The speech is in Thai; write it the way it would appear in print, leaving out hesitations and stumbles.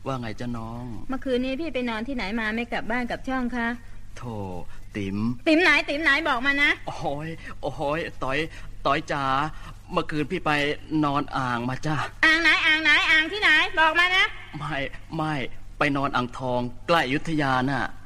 ว่าไงจ๊ะน้องเมื่อคืนนี้พี่ไปนอนที่ไหนมาไม่กลับบ้านกลับช่องคะโธ่ติ๋มไหนบอกมานะโอ้ยต้อยจ๋าเมื่อคืนพี่ไปนอนอ่างมาจ้ะอ่างไหนอ่างที่ไหนบอกมานะไม่ไปนอนอ่างทองใกล้อยุธยาน่ะ